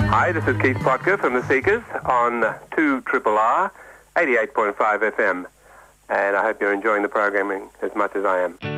Hi, this is Keith Potker from The Seekers on 2RRR 88.5 FM, and I hope you're enjoying the programming as much as I am.